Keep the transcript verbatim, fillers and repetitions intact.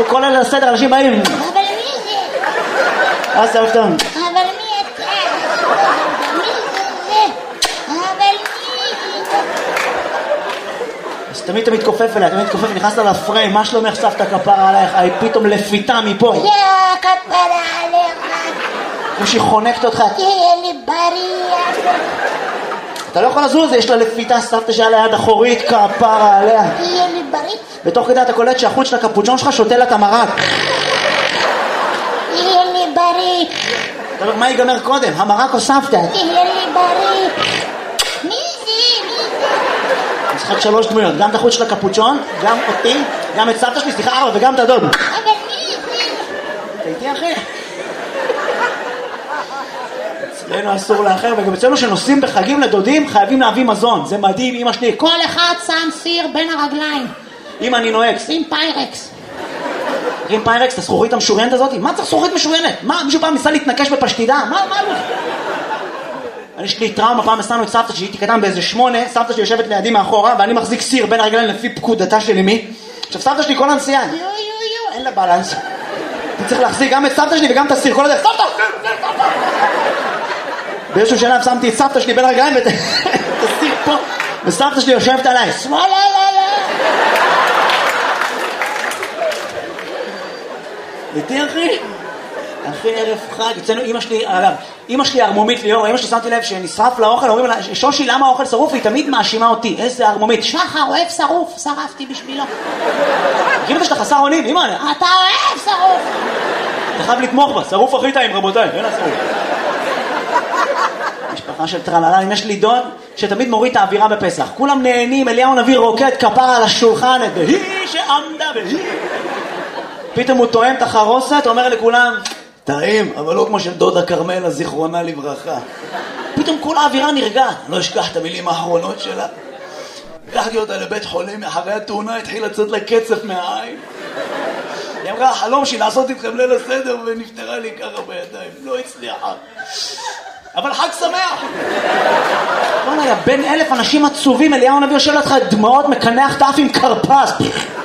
כל אלה לסדר, אנשים באים. אבל מי זה? אה, סבתא. אבל מי אתה? מי זה? אבל מי זה? אז תמיד אתה מתכופף אליה, תמיד מתכופף, נכנסת לפריים, מה שלומך סבתא כפרה עלייך? היא פתאום לפיתה מפה. יא כפרה עליך. כמו שהיא חונקת אותך. תהיה לי בריא. אתה לא יכול לזוז, יש לה לפיתה סבתא שהיה ליד אחורית, כפרה עליה. תהיה לי בריא. בתוך כדי אתה קולט שהחוץ של הקפוצ'ון שלך שותה לה את המרק. תהיה לי בריא. אתה אומר, מה ייגמר קודם? המרק או סבתא? תהיה לי בריא. מי זה? מי זה? משחק שלוש דמויות, גם את החוץ של הקפוצ'ון, גם אותי, גם את סבתא שלי, סליחה ארבע, וגם את הדוד. אבל מי זה? אתה איתי אחי? אצלנו אסור לאחר, וגם אצלנו שנוסעים בחגים לדודים חייבים להביא מזון, זה מדהים. אמא שלי, כל אחד שם סיר בין הרגליים. אמא אני נוהג, שים פיירקס. עם פיירקס, את הזכוכית המשוריינת הזאת? מה צריך זכוכית משוריינת? מה, מישהו פעם ניסה להתנקש בפשטידה? מה, מה לא? אני יש לי טראומה, פעם הסענו את סבתא שהייתי קטן באיזה שמונה, סבתא שלי יושבת לידי מאחורה, ואני מחזיק סיר בין הרגליים לפי פקודתה של אמי. עכשיו סבתא שלי כל הנסיעה, יו יו יו, אין לה בלנס. אני צריך להחזיק גם את סבתא שלי וגם את הסיר, כל הדרך, סבתא! באיזשהו שלב שמתי את סבתא שלי בין הרגליים ואת הסיר פה, וסבתא שלי יושבת עליי, שמאלה, לא, לא. איתי אחי? אחי ערב חג, אצלנו אמא שלי, אגב, אמא שלי ארמומית ליאור, אמא שלי שמתי לב שנשרף לאוכל, אומרים לה, שושי למה האוכל שרוף? והיא תמיד מאשימה אותי, איזה ארמומית. שחר אוהב שרוף, שרפתי בשבילו. מכיר את שאתה חסר אונים, אמא? אתה אוהב שרוף. אתה חייב לתמוך בה, שרוף הכי טעים רבותיי, אין לה שרוף. משפחה של טרללה, יש לי דוד שתמיד מוריד את האווירה בפסח, כולם נהנים, אליהו נביא רוקד כפרה על השולחן, והיא שעמדה והיא. פתאום הוא טועם את החרוסת, אומר לכולם, טעים, אבל לא כמו של דודה קרמלה, זיכרונה לברכה. פתאום כל האווירה נרגעת, לא אשכח את המילים האחרונות שלה. לקחתי אותה לבית חולים, אחרי התאונה התחיל לצאת לה קצף מהעין. היא אמרה, החלום שלי לעשות איתכם ליל הסדר, ונפטרה לי ככה בידיים, לא הצליחה. אבל חג שמח! לא נהיה, בין אלף אנשים עצובים, אליהו נביא יושב לך דמעות, מקנח תף עם קרפס.